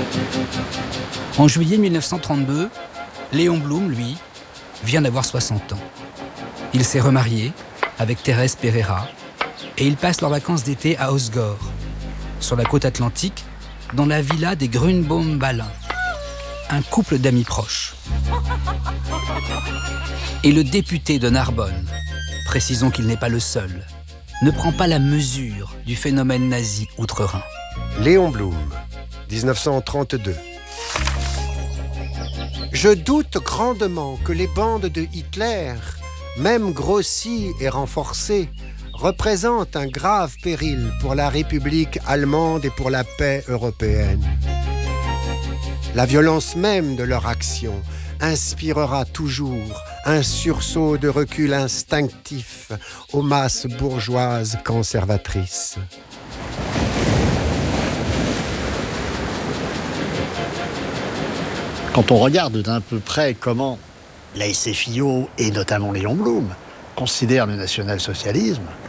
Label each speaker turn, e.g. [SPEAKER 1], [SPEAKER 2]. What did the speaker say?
[SPEAKER 1] En juillet 1932, Léon Blum, lui, vient d'avoir 60 ans. Il s'est remarié avec Thérèse Pereira et ils passent leurs vacances d'été à Osgore, sur la côte atlantique, dans la villa des Grünbaum-Ballin, un couple d'amis proches. Et le député de Narbonne, précisons qu'il n'est pas le seul, ne prend pas la mesure du phénomène nazi outre-Rhin.
[SPEAKER 2] Léon Blum, 1932. Je doute grandement que les bandes de Hitler, même grossies et renforcées, représentent un grave péril pour la République allemande et pour la paix européenne. La violence même de leur action inspirera toujours un sursaut de recul instinctif aux masses bourgeoises conservatrices.
[SPEAKER 3] Quand on regarde d'un peu près comment la SFIO, et notamment Léon Blum, considèrent le national-socialisme,